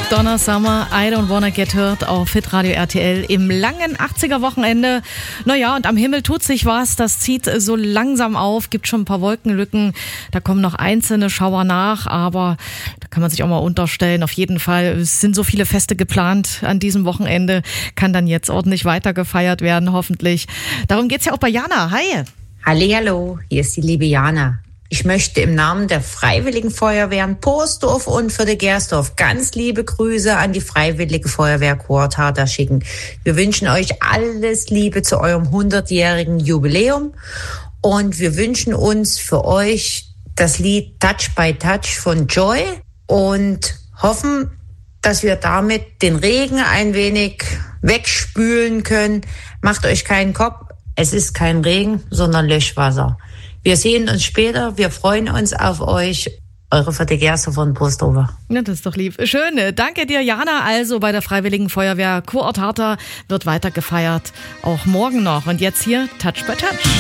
Donna Summer, I Don't Wanna Get Hurt auf Hitradio RTL im langen 80er-Wochenende. Naja, und am Himmel tut sich was, das zieht so langsam auf, gibt schon ein paar Wolkenlücken, da kommen noch einzelne Schauer nach, aber da kann man sich auch mal unterstellen. Auf jeden Fall, es sind so viele Feste geplant an diesem Wochenende, kann dann jetzt ordentlich weiter gefeiert werden, hoffentlich. Darum geht's ja auch bei Jana. Hi! Hallihallo, hier ist die liebe Jana. Ich möchte im Namen der Freiwilligen Feuerwehren Porsdorf und Fürde-Gersdorf ganz liebe Grüße an die Freiwillige Feuerwehr Coartata schicken. Wir wünschen euch alles Liebe zu eurem 100-jährigen Jubiläum und wir wünschen uns für euch das Lied Touch by Touch von Joy und hoffen, dass wir damit den Regen ein wenig wegspülen können. Macht euch keinen Kopf, es ist kein Regen, sondern Löschwasser. Wir sehen uns später. Wir freuen uns auf euch. Eure Fürde-Gersdorf von Porsdorf. Ja, das ist doch lieb. Schön. Danke dir, Jana. Also bei der Freiwilligen Feuerwehr Coartata wird weiter gefeiert. Auch morgen noch. Und jetzt hier Touch by Touch.